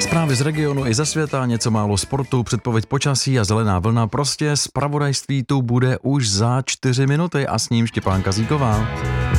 Zprávy z regionu i ze světa, něco málo sportu, předpověď počasí a zelená vlna. Prostě zpravodajství tu bude už za 4 minuty a s ním Štěpánka Zíková.